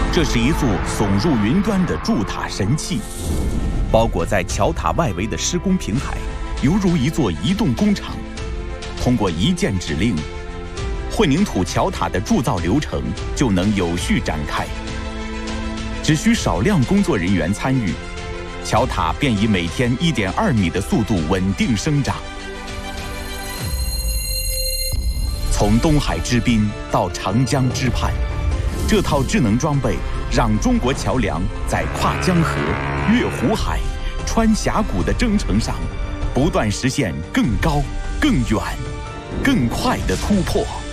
这是一座耸入云端的筑塔神器，包裹在桥塔外围的施工平台，犹如一座移动工厂。通过一键指令，混凝土桥塔的铸造流程就能有序展开。只需少量工作人员参与，桥塔便以每天1.2米的速度稳定生长。从东海之滨到长江之畔，这套智能装备让中国桥梁在跨江河、越湖海、穿峡谷的征程上，不断实现更高、更远、更快的突破。